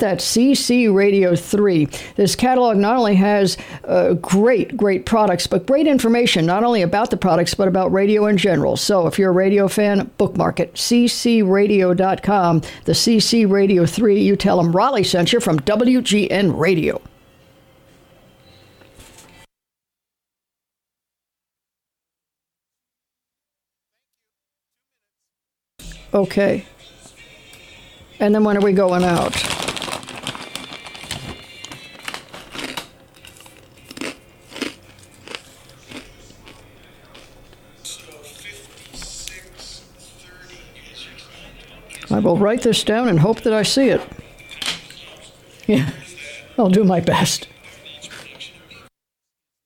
that CC Radio 3. This catalog not only has great products, but great information, not only about the products, but about radio in general. So if you're a radio fan, bookmark it. ccradio.com, the CC Radio 3. You tell them Raleigh sent you from WGN Radio. Okay. And then when are we going out? I will write this down and hope that I see it. Yeah, I'll do my best.